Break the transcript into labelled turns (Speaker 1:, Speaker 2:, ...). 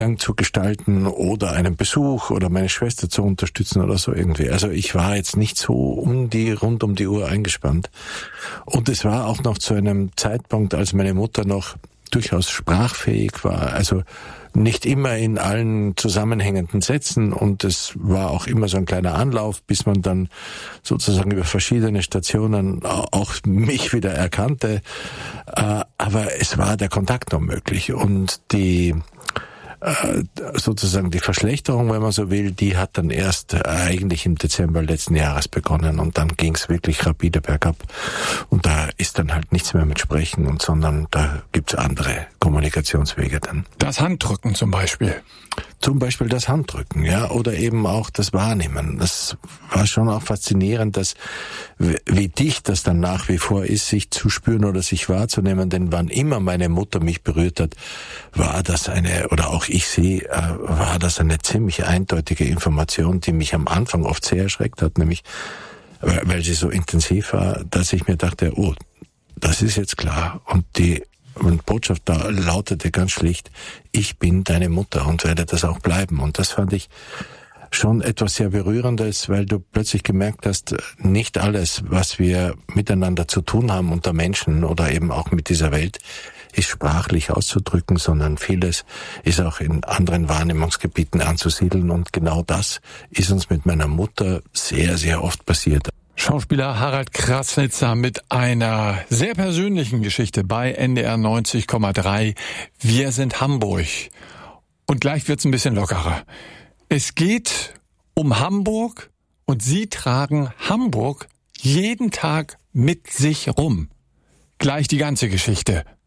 Speaker 1: zu gestalten oder einen Besuch oder meine Schwester zu unterstützen oder so irgendwie. Also ich war jetzt nicht so rund um die Uhr eingespannt. Und es war auch noch zu einem Zeitpunkt, als meine Mutter noch durchaus sprachfähig war. Also nicht immer in allen zusammenhängenden Sätzen, und es war auch immer so ein kleiner Anlauf, bis man dann sozusagen über verschiedene Stationen auch mich wieder erkannte. Aber es war der Kontakt noch möglich, und sozusagen die Verschlechterung, wenn man so will, die hat dann erst eigentlich im Dezember letzten Jahres begonnen, und dann ging es wirklich rapide bergab, und da ist dann halt nichts mehr mit Sprechen, sondern da gibt's andere Kommunikationswege dann.
Speaker 2: Das Handdrücken zum Beispiel.
Speaker 1: Zum Beispiel das Handdrücken, ja, oder eben auch das Wahrnehmen. Das war schon auch faszinierend, dass wie dicht das dann nach wie vor ist, sich zu spüren oder sich wahrzunehmen, denn wann immer meine Mutter mich berührt hat, war das oder auch ich sie, war das eine ziemlich eindeutige Information, die mich am Anfang oft sehr erschreckt hat, nämlich weil sie so intensiv war, dass ich mir dachte, oh, das ist jetzt klar, und die Botschaft da lautete ganz schlicht: Ich bin deine Mutter und werde das auch bleiben. Und das fand ich schon etwas sehr Berührendes, weil du plötzlich gemerkt hast, nicht alles, was wir miteinander zu tun haben unter Menschen oder eben auch mit dieser Welt, ist sprachlich auszudrücken, sondern vieles ist auch in anderen Wahrnehmungsgebieten anzusiedeln. Und genau das ist uns mit meiner Mutter sehr, sehr oft passiert.
Speaker 2: Schauspieler Harald Krassnitzer mit einer sehr persönlichen Geschichte bei NDR 90,3. Wir sind Hamburg. Und gleich wird's ein bisschen lockerer. Es geht um Hamburg, und Sie tragen Hamburg jeden Tag mit sich rum. Gleich die ganze Geschichte.